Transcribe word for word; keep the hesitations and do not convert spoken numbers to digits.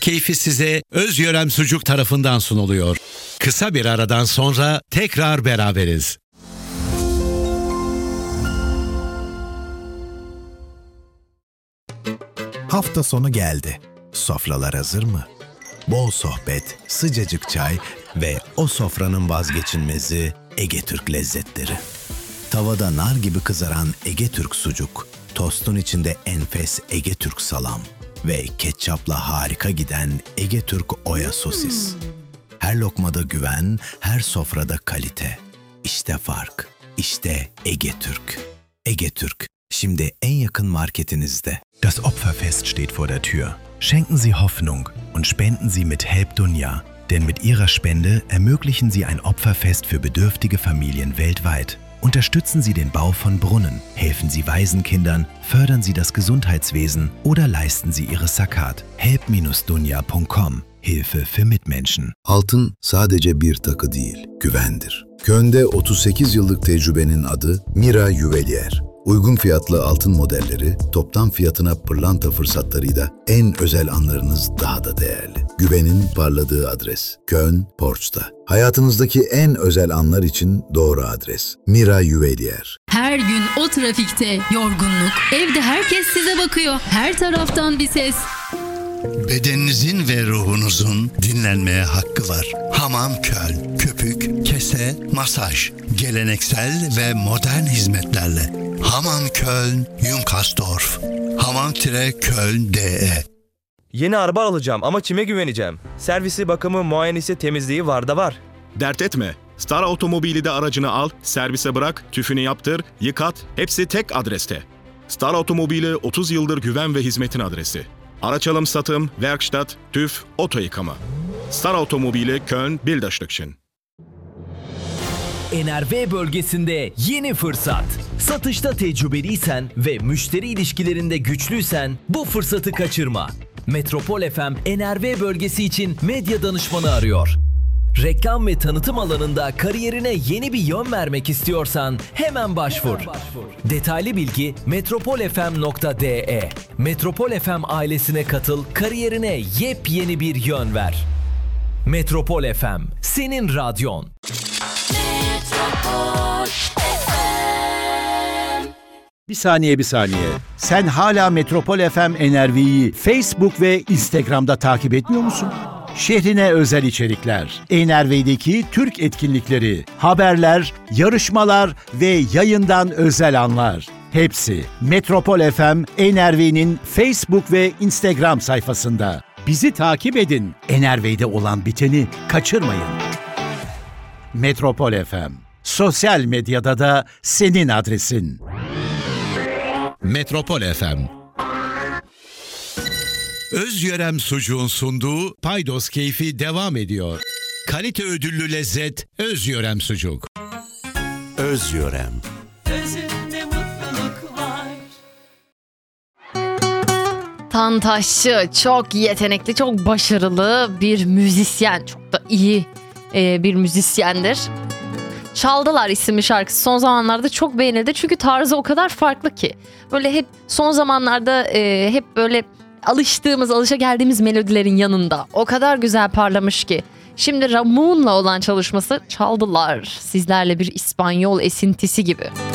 keyfi size Özyörem Sucuk tarafından sunuluyor. Kısa bir aradan sonra tekrar beraberiz. Hafta sonu geldi. Sofralar hazır mı? Bol sohbet, sıcacık çay ve o sofranın vazgeçilmezi Ege Türk lezzetleri. Tavada nar gibi kızaran Ege Türk sucuk, tostun içinde enfes Ege Türk salam ve ketçapla harika giden Ege Türk oya sosis. Her lokmada güven, her sofrada kalite. İşte fark, işte Ege Türk. Ege Türk, şimdi en yakın marketinizde. Das Opferfest steht vor der Tür. Schenken Sie Hoffnung und spenden Sie mit Help Dunya. Denn mit Ihrer Spende ermöglichen Sie ein Opferfest für bedürftige Familien weltweit. Unterstützen Sie den Bau von Brunnen, helfen Sie Waisenkindern, fördern Sie das Gesundheitswesen oder leisten Sie Ihre Zakat. help dash dunya punkt com. Hilfe für Mitmenschen. Altın sadece bir takı değil, güvendir. Köln'de otuz sekiz yıllık tecrübenin adı Mira Juwelier. Uygun fiyatlı altın modelleri, toptan fiyatına pırlanta fırsatlarıyla en özel anlarınız daha da değerli. Güvenin parladığı adres. Köln, Ports'ta. Hayatınızdaki en özel anlar için doğru adres. Mira Juwelier. Her gün o trafikte yorgunluk, evde herkes size bakıyor, her taraftan bir ses. Bedeninizin ve ruhunuzun dinlenmeye hakkı var. Hamam Köln, köpük, kese, masaj, geleneksel ve modern hizmetlerle. Hamam Köln, Junkasdorf. Hamam-Köln nokta de. Yeni araba alacağım ama kime güveneceğim? Servisi, bakımı, muayenesi, temizliği var da var. Dert etme. Star Otomobil'de aracını al, servise bırak, tüfünü yaptır, yıkat, hepsi tek adreste. Star Otomobil'i otuz yıldır güven ve hizmetin adresi. Araç alım satım, Werkstatt, TÜV, oto yıkama. Star Otomobil'i Köln, Bilderstückchen. N R V bölgesinde yeni fırsat. Satışta tecrübeliysen ve müşteri ilişkilerinde güçlüysen bu fırsatı kaçırma. Metropol F M N R V bölgesi için medya danışmanı arıyor. Reklam ve tanıtım alanında kariyerine yeni bir yön vermek istiyorsan hemen başvur. Detaylı bilgi metropol f m nokta de. Metropol F M ailesine katıl, kariyerine yepyeni bir yön ver. Metropol F M, senin radyon. Bir saniye bir saniye. Sen hala Metropol F M N R V'yi Facebook ve Instagram'da takip etmiyor musun? Şehrine özel içerikler, N R V'deki Türk etkinlikleri, haberler, yarışmalar ve yayından özel anlar. Hepsi Metropol F M N R V'nin Facebook ve Instagram sayfasında. Bizi takip edin. N R V'de olan biteni kaçırmayın. Metropol F M. Sosyal medyada da senin adresin. Metropol F M. Özyörem Sucuğun sunduğu Paydos Keyfi devam ediyor. Kalite ödüllü lezzet Özyörem Sucuk. Özyörem. Özünde mutluluk var. Tantaşçı, çok yetenekli, çok başarılı bir müzisyen. Çok da iyi e, bir müzisyendir. Çaldılar isimli şarkısı son zamanlarda çok beğenildi. Çünkü tarzı o kadar farklı ki. Böyle hep son zamanlarda e, hep böyle alıştığımız, alışa geldiğimiz melodilerin yanında. O kadar güzel parlamış ki. Şimdi Ramon'la olan çalışması Çaldılar. Sizlerle bir İspanyol esintisi gibi.